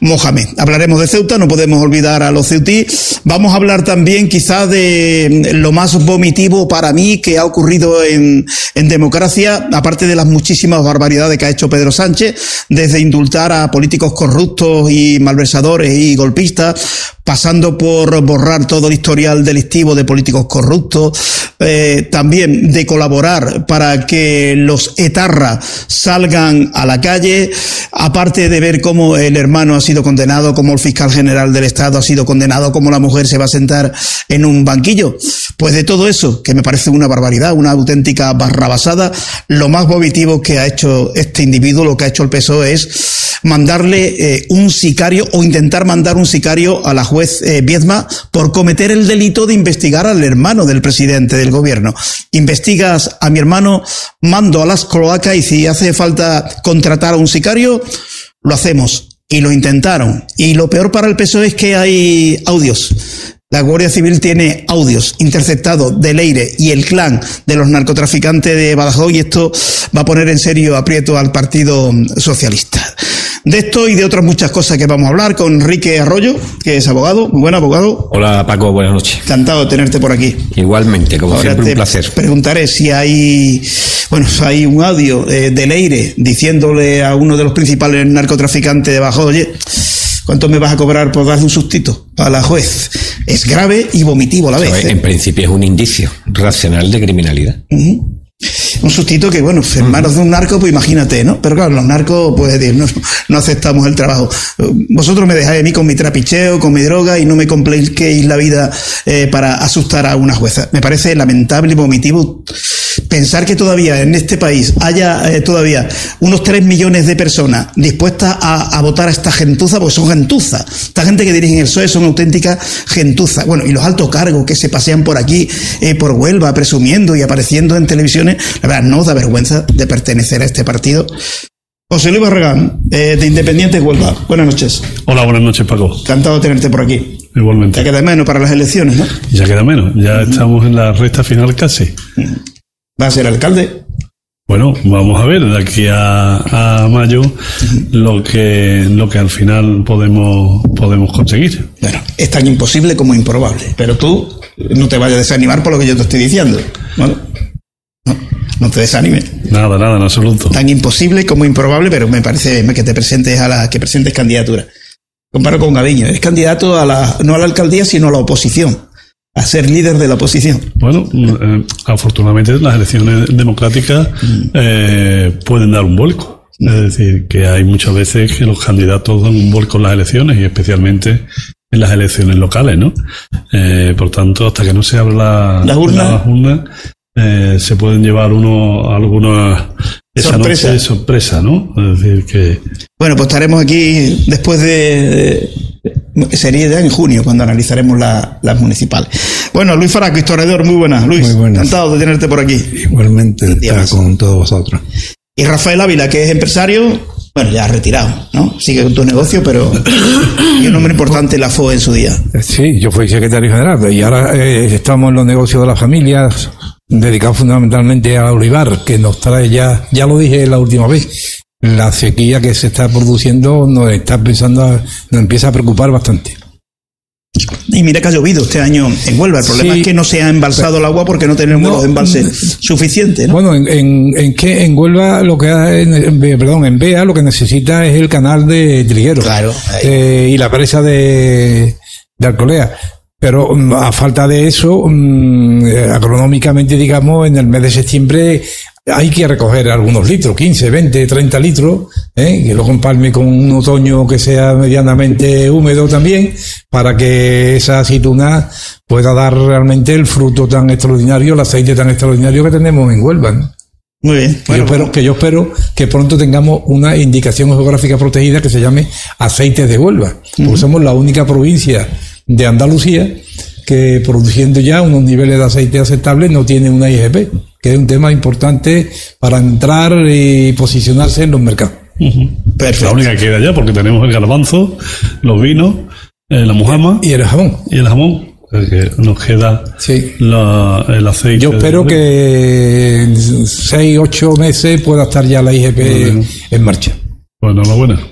Mohamed. Hablaremos de Ceuta, no podemos olvidar a los ceutí. Vamos a hablar también quizás de lo más vomitivo para mí que ha ocurrido en democracia, aparte de las muchísimas barbaridades que ha hecho Pedro Sánchez, desde indultar a políticos corruptos y malversadores y golpistas, pasando por borrar todo el historial delictivo de políticos corruptos, también de colaborar para que los etarras salgan a la calle, aparte de ver cómo el hermano ha sido condenado, cómo el fiscal general del Estado ha sido condenado, cómo la mujer se va a sentar en un banquillo. Pues de todo eso, que me parece una barbaridad, una auténtica barrabasada, lo más vomitivo que ha hecho este individuo, lo que ha hecho el PSOE es mandarle un sicario o intentar mandar un sicario a la juez Viedma por cometer el delito de investigar al hermano del presidente del gobierno. Investigas a mi hermano, mando a las cloacas y si hace falta contratar a un sicario, lo hacemos. Y lo intentaron. Y lo peor para el PSOE es que hay audios. La Guardia Civil tiene audios interceptados de Leire y el clan de los narcotraficantes de Badajoz y esto va a poner en serio aprieto al Partido Socialista. De esto y de otras muchas cosas que vamos a hablar con Enrique Arroyo, que es abogado. Muy buen abogado. Hola Paco, buenas noches. Encantado de tenerte por aquí. Igualmente, como ahora siempre un placer. Preguntaré si hay un audio de Leire diciéndole a uno de los principales narcotraficantes de Badajoz, oye, ¿cuánto me vas a cobrar por darle un sustito a la juez? Es grave y vomitivo a la vez. En principio es un indicio racional de criminalidad. Un sustito que, en manos de un narco, pues imagínate, ¿no? Pero claro, los narcos, pues no aceptamos el trabajo. Vosotros me dejáis a mí con mi trapicheo, con mi droga y no me compliquéis la vida para asustar a una jueza. Me parece lamentable y vomitivo pensar que todavía en este país haya todavía unos 3 millones de personas dispuestas a votar a esta gentuza, porque son gentuzas. Esta gente que dirigen el PSOE son auténticas gentuzas. Bueno, y los altos cargos que se pasean por aquí, por Huelva, presumiendo y apareciendo en televisiones, la verdad, no os da vergüenza de pertenecer a este partido. José Luis Barragán, de Independientes Huelva. Buenas noches. Hola, buenas noches, Paco. Encantado de tenerte por aquí. Igualmente. Ya queda menos para las elecciones, ¿no? Ya queda menos. Ya estamos en la recta final casi. ¿Va a ser alcalde? Bueno, vamos a ver de aquí a mayo lo que al final podemos conseguir. Bueno, es tan imposible como improbable. Pero tú no te vayas a desanimar por lo que yo te estoy diciendo. Bueno, no te desanimes. Nada, en absoluto. Tan imposible como improbable, pero me parece que te presentes que presentes candidatura. Comparo con Gaviño, es candidato no a la alcaldía, sino a la oposición, a ser líder de la oposición. Bueno, afortunadamente las elecciones democráticas pueden dar un vuelco. Es decir, que hay muchas veces que los candidatos dan un vuelco en las elecciones y especialmente en las elecciones locales, ¿no? Por tanto, hasta que no se abra las urnas, se pueden llevar algunas sorpresa, ¿no? Es decir que... Bueno, pues estaremos aquí después sería en junio cuando analizaremos las municipales. Bueno, Luis Faraco, historiador, muy buenas. Luis, muy buenas. Encantado de tenerte por aquí. Igualmente, estar con todos vosotros. Y Rafael Ávila, que es empresario, ya retirado, ¿no? Sigue con tu negocio, pero y un hombre importante en la FOE en su día. Sí, yo fui secretario general y ahora estamos en los negocios de las familias, dedicados fundamentalmente al olivar, que nos trae ya lo dije la última vez, la sequía que se está produciendo nos empieza a preocupar bastante. Y mira que ha llovido este año en Huelva. El problema es que no se ha embalsado el agua porque no tenemos los embalses suficientes, ¿no? Bueno, en Huelva en Bea lo que necesita es el canal de Trigueros. Claro. Y la presa de Alcolea. Pero a falta de eso, agronómicamente, digamos, en el mes de septiembre hay que recoger algunos litros, 15, 20, 30 litros, que lo empalme con un otoño que sea medianamente húmedo también, para que esa aceituna pueda dar realmente el fruto tan extraordinario, el aceite tan extraordinario que tenemos en Huelva, ¿no? Muy bien. Yo espero que pronto tengamos una indicación geográfica protegida que se llame aceites de Huelva, porque somos la única provincia de Andalucía que, produciendo ya unos niveles de aceite aceptables, no tiene una IGP, que es un tema importante para entrar y posicionarse en los mercados. Perfecto. La única que queda ya, porque tenemos el garbanzo, los vinos, la mujama y el jamón. Que nos queda el aceite. Yo espero que en 6-8 meses pueda estar ya la IGP en marcha. Pues enhorabuena.